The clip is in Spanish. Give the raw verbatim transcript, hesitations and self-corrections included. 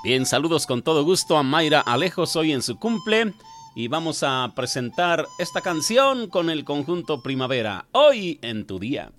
Bien, saludos con todo gusto a Mayra Alejos hoy en su cumple y vamos a presentar esta canción con el conjunto Primavera, Hoy en tu día.